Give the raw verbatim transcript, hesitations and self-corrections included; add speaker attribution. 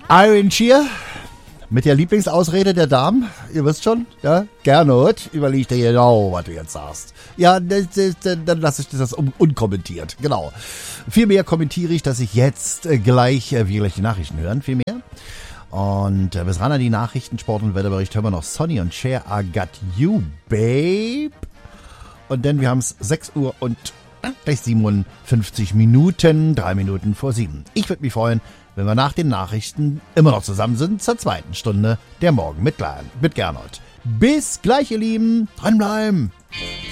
Speaker 1: Iron Shear mit der Lieblingsausrede der Damen. Ihr wisst schon, ja? Gernot, überleg dir genau, was du jetzt sagst. Ja, das, das, dann lasse ich das un- unkommentiert. Genau. Vielmehr kommentiere ich, dass ich jetzt äh, gleich, äh, wir gleich die Nachrichten hören, vielmehr. Und äh, bis ran an die Nachrichten, Sport und Wetterbericht hören wir noch Sonny und Cher, I Got You, Babe. Und dann, wir haben es sechs Uhr und äh, gleich siebenundfünfzig Minuten, drei Minuten vor sieben. Ich würde mich freuen, wenn wir nach den Nachrichten immer noch zusammen sind zur zweiten Stunde der Morgen mit, Gern- mit Gernot. Bis gleich, ihr Lieben. Dranbleiben.